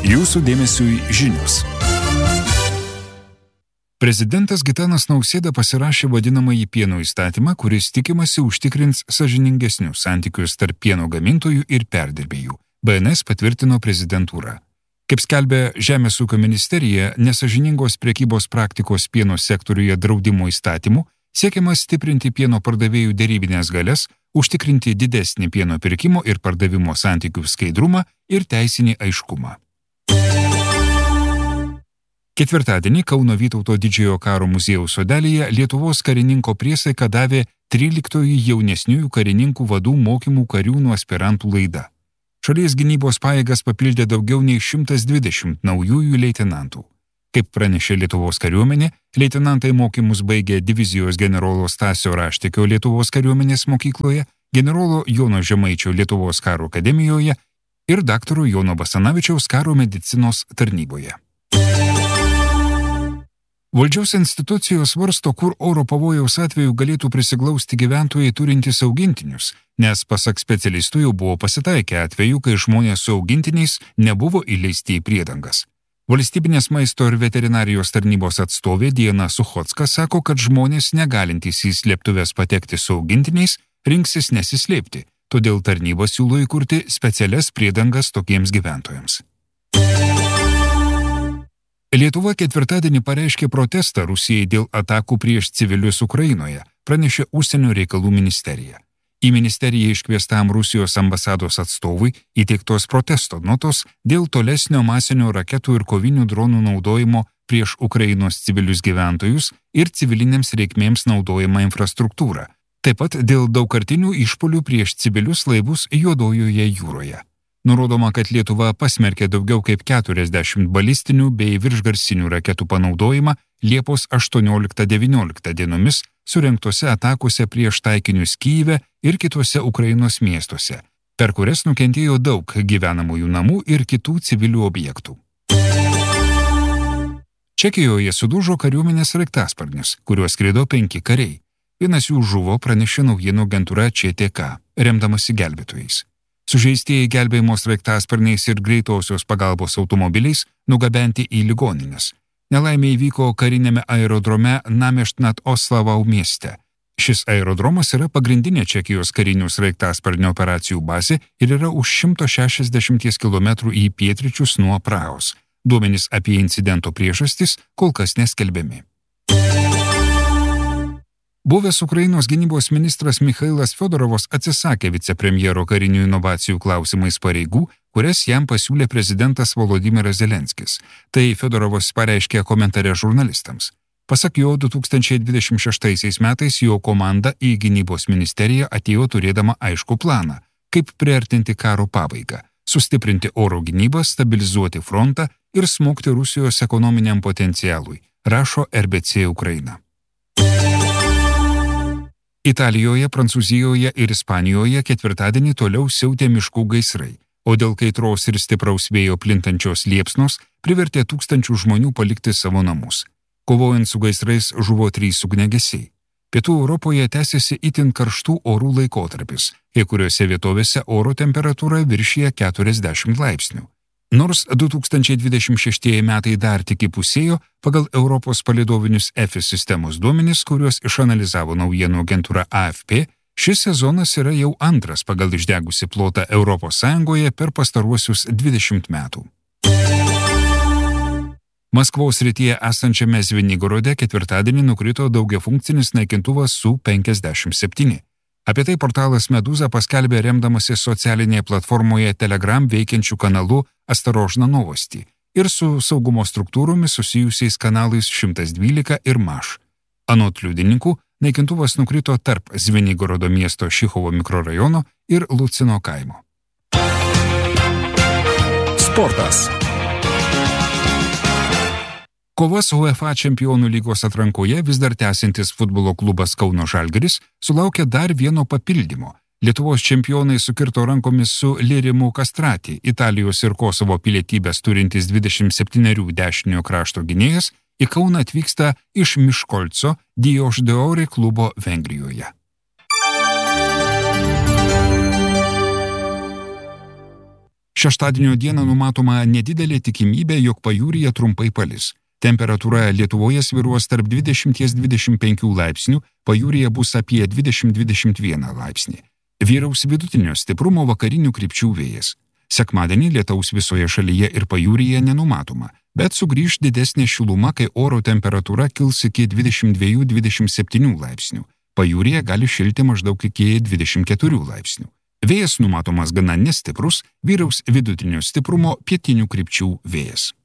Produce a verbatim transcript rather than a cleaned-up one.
Jūsų dėmesiui žinios. Prezidentas Gitanas Nausėda pasirašė vadinamąjį pieno įstatymą, kuris tikimasi užtikrins sąžiningesnius santykius tarp pieno gamintojų ir perdirbėjų. B N S patvirtino prezidentūrą. Kaip skelbė Žemės ūkio ministerija, nesąžiningos prekybos praktikos pieno sektoriuje draudimo įstatymų siekiama stiprinti pieno pardavėjų derybinės galias, užtikrinti didesnį pieno pirkimo ir pardavimo santykių skaidrumą ir teisinį aiškumą. Ketvirtadienį Kauno Vytauto didžiojo karo muziejaus sodelyje Lietuvos karininko priesaiką davė tryliktoji jaunesniųjų karininkų vadų mokymų kariūnų aspirantų laida. Šalies gynybos pajėgas papildė daugiau nei šimtas dvidešimt naujųjų leitenantų. Kaip pranešė Lietuvos kariuomenė, leitenantai mokymus baigė divizijos generolo Stasio Raštikio Lietuvos kariuomenės mokykloje, generolo Jono Žemaičio Lietuvos karo akademijoje ir daktaro Jono Basanavičiaus karo medicinos tarnyboje. Valdžiaus institucijos svarsto, kur oro pavojaus atveju galėtų prisiglausti gyventojai turintys augintinius, nes pasak specialistų jau buvo pasitaikę atveju, kai žmonės su augintiniais nebuvo įleisti į priedangas. Valstybinės maisto ir veterinarijos tarnybos atstovė Diana Suchocka sako, kad žmonės negalintys į slėptuves patekti su augintiniais rinksis nesislėpti, todėl tarnyba siūlo įkurti specialias priedangas tokiems gyventojams. Lietuva ketvirtadienį pareiškė protestą Rusijai dėl atakų prieš civilius Ukrainoje, pranešė Užsienio reikalų ministerija. Į ministeriją iškviestam Rusijos ambasados atstovui įteiktos protesto notos dėl tolesnio masinio raketų ir kovinių dronų naudojimo prieš Ukrainos civilius gyventojus ir civilinėms reikmėms naudojamą infrastruktūrą, taip pat dėl daugkartinių išpuolių prieš civilius laivus Juodojoje jūroje. Nurodoma, kad Lietuva pasmerkė daugiau kaip keturiasdešimt balistinių bei viršgarsinių raketų panaudojimą Liepos aštuonioliktą devynioliktą dienomis surengtose atakose prieš taikinius Kyjive ir kituose Ukrainos miestuose, per kurias nukentėjo daug gyvenamųjų namų ir kitų civilių objektų. Čekijoje sudužo kariuomenės sraigtasparnis, kuriuo skrido penki kariai. Vienas jų žuvo, pranešė naujienų agentūra Č T K, remdamasi gelbėtojais. Sužeistieji gelbėjimo sraigtasparniais ir greitosios pagalbos automobiliais nugabenti į ligonines. Nelaimė įvyko karinėme aerodrome Nameštnat Oslavau mieste. Šis aerodromas yra pagrindinė Čekijos karinių sraigtasparnių operacijų bazė ir yra už šimto šešiasdešimt kilometrų į pietryčius nuo Prahos. Duomenys apie incidento priežastis kol kas neskelbiami. Buvęs Ukrainos gynybos ministras Michailas Fiodorovas atsisakė vicepremjero karinių inovacijų klausimais pareigų, kurias jam pasiūlė prezidentas Volodymyras Zelenskis. Tai Fiodorovas pareiškė komentare žurnalistams. Pasak jo, du tūkstančiai dvidešimt šeštaisiais metais jo komanda į gynybos ministeriją atėjo turėdama aiškų planą, kaip priartinti karo pabaigą, sustiprinti oro gynybą, stabilizuoti frontą ir smogti Rusijos ekonominiam potencialui, rašo R B C Ukraina. Italijoje, Prancūzijoje ir Ispanijoje ketvirtadienį toliau siautė miškų gaisrai, o dėl kaitros ir stipraus vėjo plintančios liepsnos privertė tūkstančių žmonių palikti savo namus. Kovojant su gaisrais žuvo trys ugniagesiai. Pietų Europoje tęsiasi itin karštų orų laikotarpis, kai kuriuose vietovėse oro temperatūra viršija keturiasdešimt laipsnių. Nors du tūkstančiai dvidešimt šeštieji metai dar tik įpusėjo, pagal Europos palydovinius E F I S sistemos duomenis, kuriuos išanalizavo naujienų agentūra A F P, šis sezonas yra jau antras pagal išdegusi plotą Europos Sąjungoje per pastaruosius dvidešimt metų. Maskvos srityje esančiame Zvenigorode ketvirtadienį nukrito daugiafunkcinis naikintuvas Su penkiasdešimt septyni. Apie tai portalas Meduza paskelbė remdamasi socialinėje platformoje Telegram veikiančių kanalų Astarožna Novosti ir su saugumo struktūromis susijusiais kanalais šimtas dvylika ir Maš. Anot liudininkų, naikintuvas nukrito tarp Zvenigorodo miesto Šichovo mikrorajono ir Lucino kaimo. Sportas. Kovas UEFA čempionų lygos atrankoje vis dar tęsiantis futbolo klubas Kauno Žalgiris sulaukė dar vieno papildymo. Lietuvos čempionai sukirto rankomis su Lirimu Kastrati, Italijos ir Kosovo pilietybės turintis dvidešimt septynerių dešiniojo krašto gynėjas, į Kauną atvyksta iš Miškolco Dijoš Deore klubo Vengrijoje. Šeštadienio dieną numatoma nedidelė tikimybė, jog pajūryje trumpai palis. Temperatūra Lietuvoje svyruos tarp dvidešimt dvidešimt penkių laipsnių, pajūryje bus apie dvidešimt dvidešimt vieną laipsnį. Vyraus vidutinio stiprumo vakarinių krypčių vėjas. Sekmadienį lietaus visoje šalyje ir pajūryje nenumatoma, bet sugrįš didesnė šiluma, kai oro temperatūra kils iki dvidešimt dviejų dvidešimt septynių laipsnių. Pajūryje gali šilti maždaug iki dvidešimt keturių laipsnių. Vėjas numatomas gana nestiprus, vyraus vidutinio stiprumo pietinių krypčių vėjas.